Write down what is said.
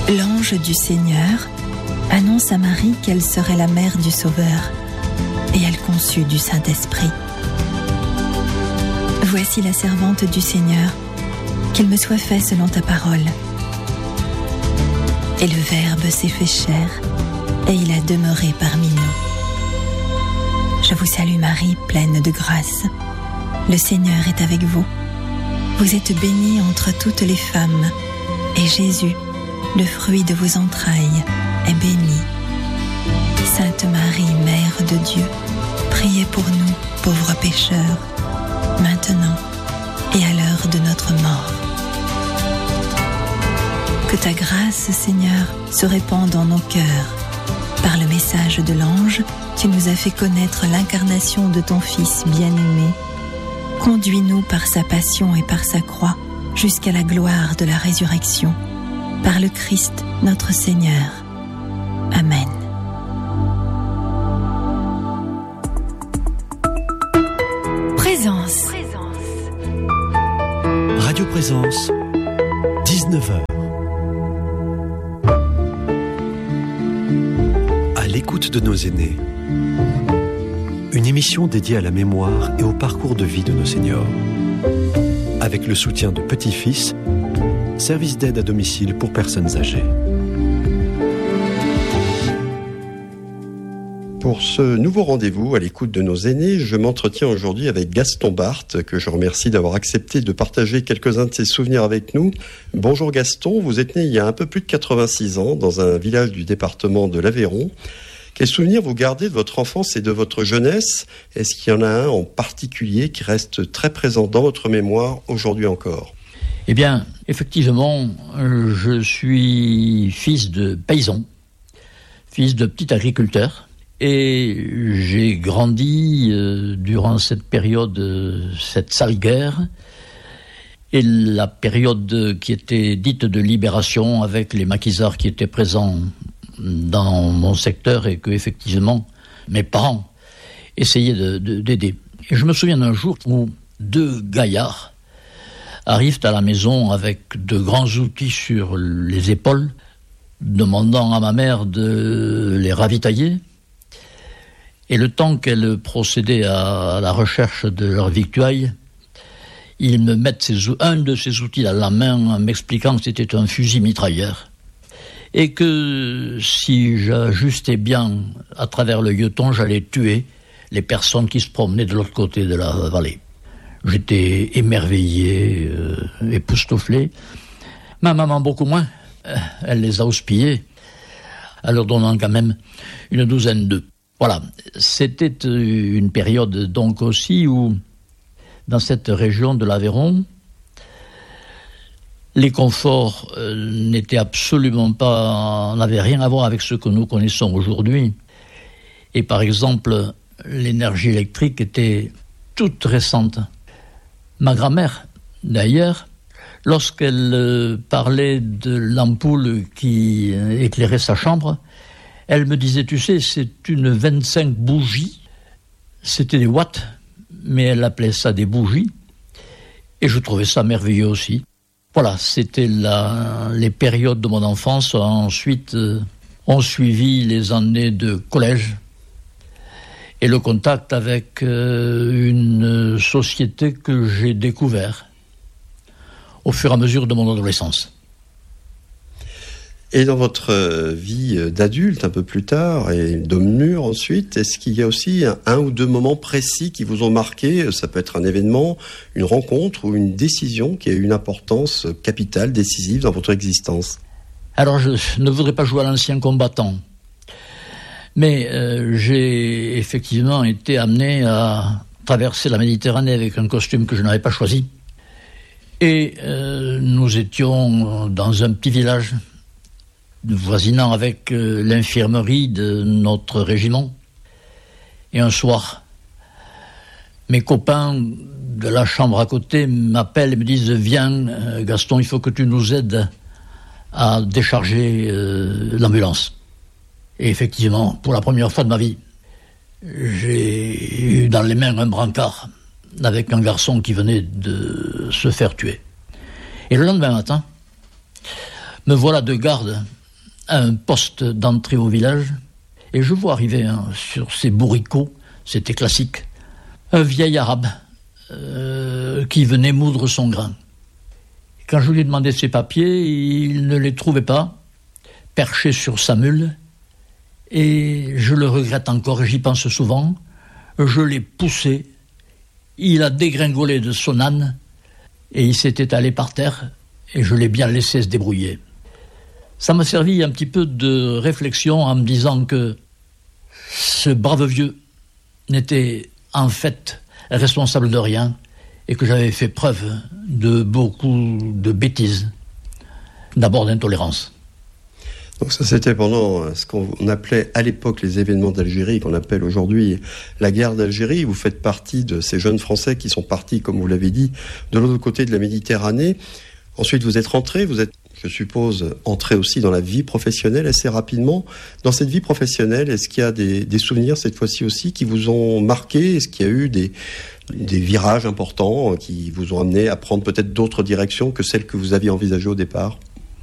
L'ange du Seigneur annonce à Marie qu'elle serait la mère du Sauveur, et elle conçut du Saint-Esprit. Voici la servante du Seigneur, qu'il me soit fait selon ta parole. Et le Verbe s'est fait chair, et il a demeuré parmi nous. Je vous salue Marie, pleine de grâce. Le Seigneur est avec vous. Vous êtes bénie entre toutes les femmes, et Jésus, le fruit de vos entrailles, est béni. Sainte Marie, Mère de Dieu, priez pour nous, pauvres pécheurs, maintenant et à l'heure de notre mort. Que ta grâce, Seigneur, se répande dans nos cœurs. Par le message de l'ange, tu nous as fait connaître l'incarnation de ton Fils bien-aimé. Conduis-nous par sa passion et par sa croix jusqu'à la gloire de la résurrection. Par le Christ, notre Seigneur. Amen. Présence. Radio Présence, 19h. À l'écoute de nos aînés. Une émission dédiée à la mémoire et au parcours de vie de nos seniors. Avec le soutien de Petit Fils, service d'aide à domicile pour personnes âgées. Pour ce nouveau rendez-vous à l'écoute de nos aînés, je m'entretiens aujourd'hui avec Gaston Barthes, que je remercie d'avoir accepté de partager quelques-uns de ses souvenirs avec nous. Bonjour Gaston, vous êtes né il y a un peu plus de 86 ans dans un village du département de l'Aveyron. Quels souvenirs vous gardez de votre enfance et de votre jeunesse ? Est-ce qu'il y en a un en particulier qui reste très présent dans votre mémoire aujourd'hui encore ? Eh bien, effectivement, je suis fils de paysan, fils de petit agriculteur. Et j'ai grandi durant cette période, cette sale guerre, et la période qui était dite de libération avec les maquisards qui étaient présents dans mon secteur et que, effectivement, mes parents essayaient d'aider. Et je me souviens d'un jour où deux gaillards arrivent à la maison avec de grands outils sur les épaules, demandant à ma mère de les ravitailler. Et le temps qu'elle procédait à la recherche de leur victuailles, ils me mettent un de ces outils à la main en m'expliquant que c'était un fusil mitrailleur. Et que si j'ajustais bien à travers le gueuleton, j'allais tuer les personnes qui se promenaient de l'autre côté de la vallée. J'étais émerveillé, époustouflé. Ma maman beaucoup moins. Elle les a houspillés, en leur donnant quand même une douzaine d'œufs. Voilà, c'était une période donc aussi où, dans cette région de l'Aveyron, les conforts n'étaient absolument pas, n'avaient rien à voir avec ce que nous connaissons aujourd'hui. Et par exemple, l'énergie électrique était toute récente. Ma grand-mère, d'ailleurs, lorsqu'elle parlait de l'ampoule qui éclairait sa chambre, elle me disait, tu sais, c'est une 25 bougies. C'était des watts, mais elle appelait ça des bougies. Et je trouvais ça merveilleux aussi. Voilà, c'était les périodes de mon enfance. Ensuite, ont suivi les années de collège et le contact avec une société que j'ai découvert au fur et à mesure de mon adolescence. Et dans votre vie d'adulte, un peu plus tard, et d'homme mûr ensuite, est-ce qu'il y a aussi un ou deux moments précis qui vous ont marqué ? Ça peut être un événement, une rencontre ou une décision qui a eu une importance capitale, décisive dans votre existence. Alors, je ne voudrais pas jouer à l'ancien combattant, mais j'ai effectivement été amené à traverser la Méditerranée avec un costume que je n'avais pas choisi. Et nous étions dans un petit village voisinant avec l'infirmerie de notre régiment. Et un soir, mes copains de la chambre à côté m'appellent et me disent « Viens, Gaston, il faut que tu nous aides à décharger l'ambulance. » Et effectivement, pour la première fois de ma vie, j'ai eu dans les mains un brancard avec un garçon qui venait de se faire tuer. Et le lendemain matin, me voilà de garde à un poste d'entrée au village, et je vois arriver sur ces bourricots, c'était classique, un vieil arabe qui venait moudre son grain. Quand je lui ai demandé ses papiers, il ne les trouvait pas, perché sur sa mule, et je le regrette encore, j'y pense souvent. Je l'ai poussé, il a dégringolé de son âne, et il s'est étalé par terre, et je l'ai bien laissé se débrouiller. Ça m'a servi un petit peu de réflexion en me disant que ce brave vieux n'était en fait responsable de rien et que j'avais fait preuve de beaucoup de bêtises, d'abord d'intolérance. Donc ça, c'était pendant ce qu'on appelait à l'époque les événements d'Algérie, qu'on appelle aujourd'hui la guerre d'Algérie. Vous faites partie de ces jeunes Français qui sont partis, comme vous l'avez dit, de l'autre côté de la Méditerranée. Ensuite, vous êtes rentré, vous êtes, je suppose, entré aussi dans la vie professionnelle assez rapidement. Dans cette vie professionnelle, est-ce qu'il y a des souvenirs cette fois-ci aussi qui vous ont marqué ? Est-ce qu'il y a eu des virages importants qui vous ont amené à prendre peut-être d'autres directions que celles que vous aviez envisagées au départ ?